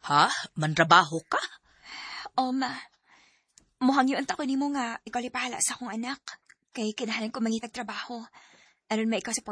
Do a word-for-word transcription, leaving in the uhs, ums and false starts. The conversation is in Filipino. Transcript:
Ha? Mantrabaho ka? O, ma. Muhangyon ta ko ni mo nga ikaw lipahala sa akong anak. Kay kinahalan ko mangitag trabaho. Aron may ikaw sa